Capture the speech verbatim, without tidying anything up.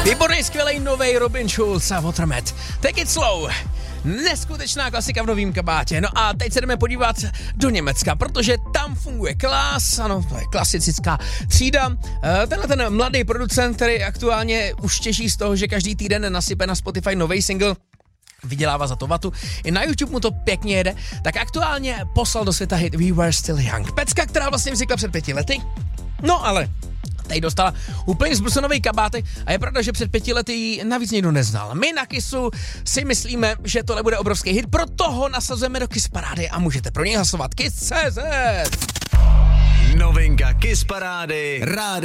Výborný, skvělej novej Robin Schulz a Watermat. Take it slow. Neskutečná klasika v novým kabátě. No a teď se jdeme podívat do Německa, protože tam funguje Klas, ano, to je klasická třída. Tenhle ten mladý producent, který aktuálně už těží z toho, že každý týden nasype na Spotify nový single, vydělává za to vatu. I na YouTube mu to pěkně jede, tak aktuálně poslal do světa hit We Were Still Young. Pecka, která vlastně vznikla před pěti lety. No ale tady dostala úplně zbrusenový kabátek a je pravda, že před pěti lety ji navíc nikdo neznal. My na Kissu si myslíme, že tohle bude obrovský hit, proto ho nasazujeme do Kiss Parády a můžete pro něj hlasovat Kiss tečka cé zet. Novinka Kiss Parády. Rády.